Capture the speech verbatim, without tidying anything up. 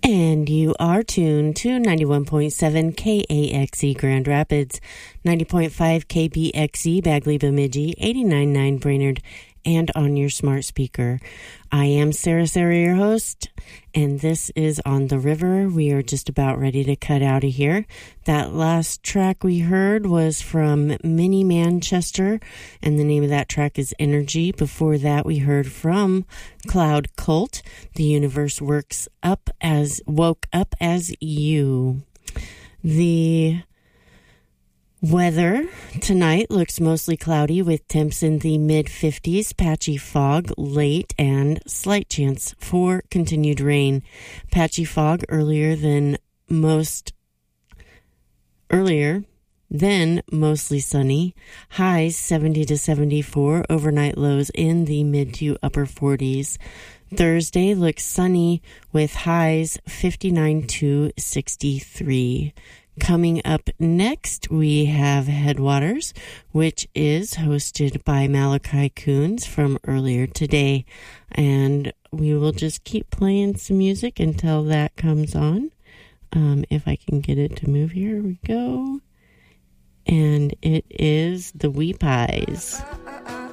And you are tuned to ninety-one point seven K A X E Grand Rapids, ninety point five K B X E Bagley Bemidji, eighty-nine point nine Brainerd, and on your smart speaker. I am Sarah Sarah, your host, and this is On the River. We are just about ready to cut out of here. That last track we heard was from Mini Manchester, and the name of that track is Energy. Before that, we heard from Cloud Cult, The Universe Works Up as Woke Up as You. The weather tonight looks mostly cloudy with temps in the mid fifties, patchy fog late, and slight chance for continued rain. Patchy fog earlier than most earlier then mostly sunny. Highs seventy to seventy-four, overnight lows in the mid to upper forties. Thursday looks sunny with highs fifty-nine to sixty-three. Coming up next, we have Headwaters, which is hosted by Malachi Coons from earlier today. And we will just keep playing some music until that comes on. Um, if I can get it to move, here we go. And it is the Wee Pies.